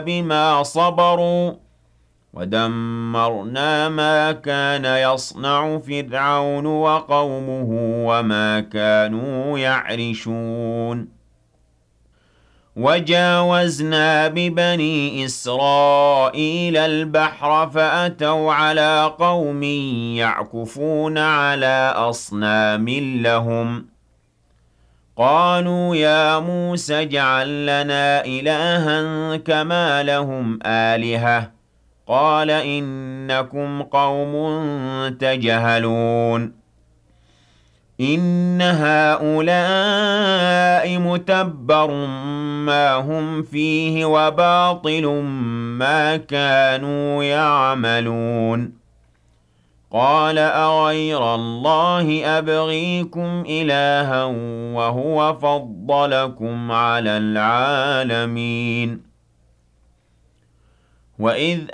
بما صبروا ودمرنا ما كان يصنع فرعون وقومه وما كانوا يعرشون وجاوزنا ببني إسرائيل البحر فأتوا على قوم يعكفون على أصنام لهم قالوا يا موسى اجعل لنا إلها كما لهم آلهة قال إنكم قوم تجهلون إن هؤلاء متبر ما هم فيه وباطل ما كانوا يعملون قال أغير الله أبغيكم إلها وهو فضلكم على العالمين وإذ